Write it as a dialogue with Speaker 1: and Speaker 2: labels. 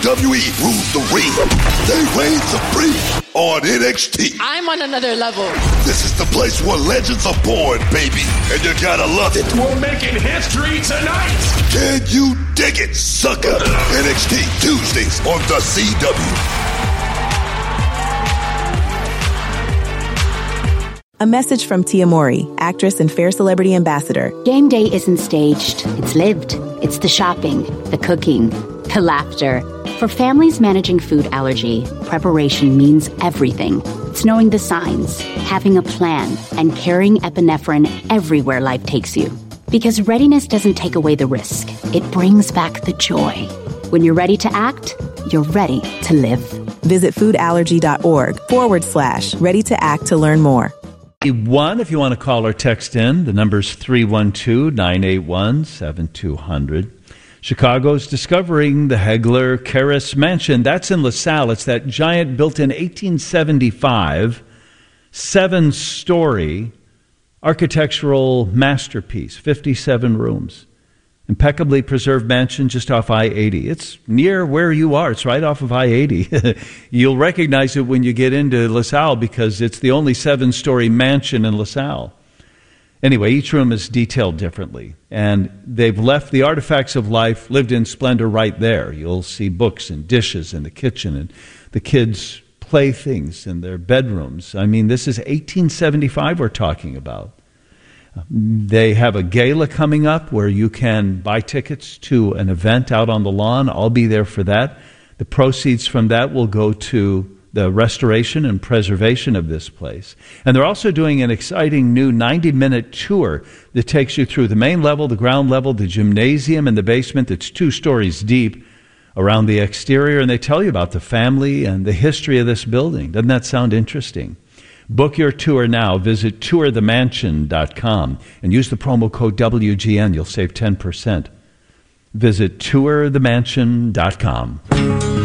Speaker 1: WWE rules the ring. They reign supreme on NXT.
Speaker 2: I'm on another level.
Speaker 1: This is the place where legends are born, baby. And you gotta love it.
Speaker 3: We're making history tonight.
Speaker 1: Can you dig it, sucker? NXT Tuesdays on the CW.
Speaker 4: A message from Tia Mori, actress and Fair Celebrity Ambassador.
Speaker 5: Game day isn't staged, it's lived. It's the shopping, the cooking, the laughter. For families managing food allergy, preparation means everything. It's knowing the signs, having a plan, and carrying epinephrine everywhere life takes you. Because readiness doesn't take away the risk, it brings back the joy. When you're ready to act, you're ready to live.
Speaker 4: Visit foodallergy.org/ready to act to learn more.
Speaker 6: One, if you want to call or text in, the number's 312-981-7200. Chicago's discovering the Hegler Karras Mansion. That's in LaSalle. It's that giant, built in 1875, 7-story architectural masterpiece, 57 rooms. Impeccably preserved mansion just off I-80. It's near where you are. It's right off of I-80. You'll recognize it when you get into LaSalle because it's the only 7-story mansion in LaSalle. Anyway, each room is detailed differently, and they've left the artifacts of life lived in splendor right there. You'll see books and dishes in the kitchen and the kids' playthings in their bedrooms. I mean, this is 1875 we're talking about. They have a gala coming up where you can buy tickets to an event out on the lawn. I'll be there for that. The proceeds from that will go to the restoration and preservation of this place. And they're also doing an exciting new 90-minute tour that takes you through the main level, the ground level, the gymnasium, and the basement that's 2 stories deep around the exterior. And they tell you about the family and the history of this building. Doesn't that sound interesting? Book your tour now. Visit tourthemansion.com and use the promo code WGN. You'll save 10%. Visit tourthemansion.com.